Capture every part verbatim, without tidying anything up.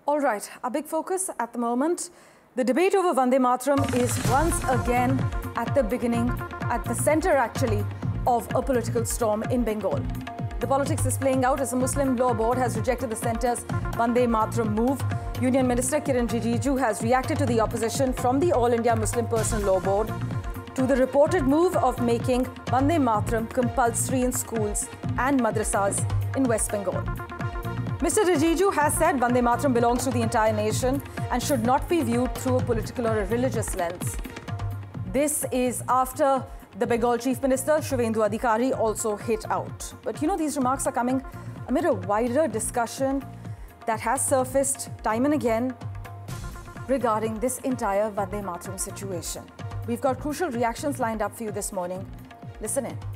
All right, our big focus at the moment, the debate over Vande Mataram is once again at the beginning, at the center actually, of a political storm in Bengal. The politics is playing out as the Muslim Law Board has rejected the centre's Vande Mataram move. Union Minister Kiren Rijiju has reacted to the opposition from the All India Muslim Personal Law Board to the reported move of making Vande Mataram compulsory in schools and madrasas in West Bengal. Mister Rijiju has said Vande Mataram belongs to the entire nation and should not be viewed through a political or a religious lens. This is after the Bengal Chief Minister, Shubhendu Adhikari, also hit out. But you know, these remarks are coming amid a wider discussion that has surfaced time and again regarding this entire Vande Mataram situation. We've got crucial reactions lined up for you this morning. Listen in.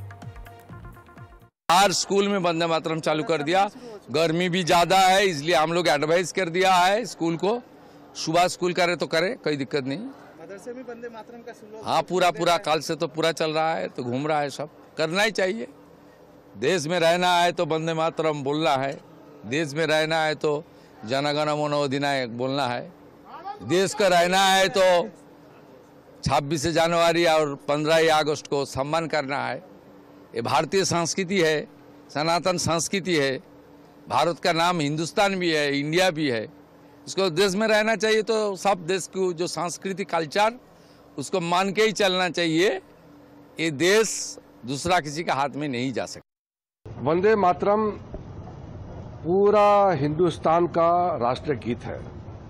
Her school में वंदे मातरम चालू कर दिया। गर्मी भी ज़्यादा है, इसलिए हम लोग एडवाइस कर दिया है स्कूल को, सुबह स्कूल करे तो करे, कोई दिक्कत नहीं। मदरसे में वंदे मातरम का शुरू हाँ, पूरा पूरा काल से तो पूरा चल रहा है, तो घूम रहा है, सब करना ही चाहिए। देश में रहना है तो वंदे मातरम बोलना है, देश में रहना है तो जनगण मन अधिनायक बोलना है, देश का रहना है तो छब्बीस जनवरी और पंद्रह अगस्त को सम्मान करना है। ये भारतीय संस्कृति है, सनातन संस्कृति है। भारत का नाम हिंदुस्तान भी है, इंडिया भी है। इसको देश में रहना चाहिए तो सब देश को जो सांस्कृतिक कल्चर उसको मान के ही चलना चाहिए। ये देश दूसरा किसी के हाथ में नहीं जा सकता। वंदे मातरम पूरा हिंदुस्तान का राष्ट्रीय गीत है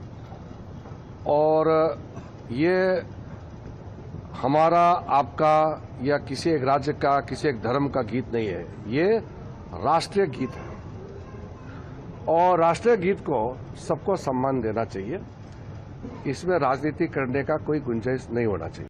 और ये हमारा, आपका या किसी एक राज्य का, किसी एक धर्म का गीत नहीं है। ये राष्ट्रीय गीत है और राष्ट्रीय गीत को सबको सम्मान देना चाहिए। इसमें राजनीति करने का कोई गुंजाइश नहीं होना चाहिए।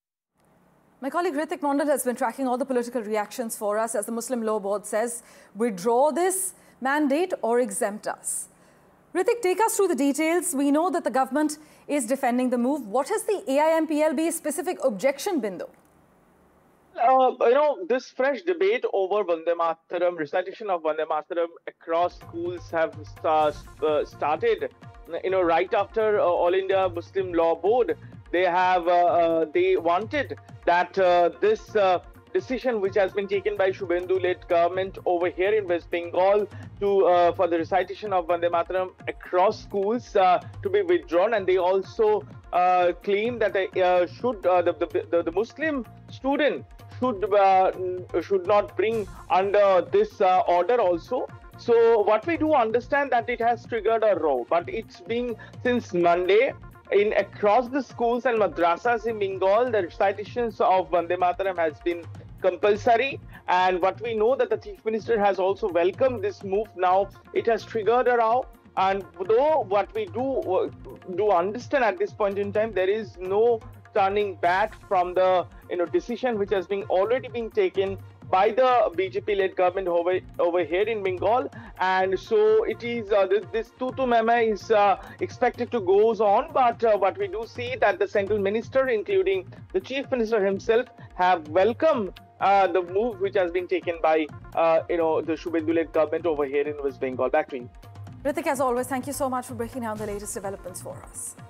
My colleague Ritik Mondal has been tracking all the political reactions for us as the Muslim Law Board says, withdraw this mandate or exempt us. Ritik, take us through the details. We know that the government is defending the move. What has the A I M P L B's specific objection been, though? Uh, you know, this fresh debate over Vande Mataram, recitation of Vande Mataram across schools have uh, uh, started, you know, right after uh, All India Muslim Law Board. They have, uh, uh, they wanted that uh, this uh, decision which has been taken by Shubhendu-led government over here in West Bengal to uh, for the recitation of Vande Mataram across schools uh, to be withdrawn, and they also uh, claim that uh, should uh, the, the the Muslim student should uh, should not bring under this uh, order also. So what we do understand that it has triggered a row, but it's been since Monday. In across the schools and madrasas in Bengal, the recitations of Vande Mataram has been compulsory, and what we know that the Chief Minister has also welcomed this move. Now it has triggered a row, and though what we do do understand at this point in time, there is no turning back from the you know decision which has been already been taken by the B J P-led government over, over here in Bengal. And so it is, uh, this, this tutu mema is uh, expected to go on, but uh, what we do see that the central minister, including the chief minister himself, have welcomed uh, the move which has been taken by, uh, you know, the Shubhendu-led government over here in West Bengal. Back to you. Ritik, as always, thank you so much for breaking down the latest developments for us.